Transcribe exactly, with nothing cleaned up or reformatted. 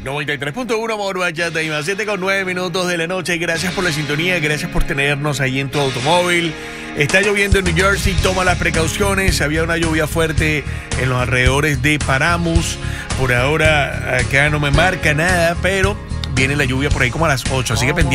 noventa y tres punto uno Amor Bachata y más, siete con nueve minutos de la noche. Gracias por la sintonía, gracias por tenernos ahí en tu automóvil. Está lloviendo en New Jersey, toma las precauciones. Había una lluvia fuerte en los alrededores de Paramus. Por ahora acá no me marca nada, pero viene la lluvia por ahí como a las ocho, así que pendiente.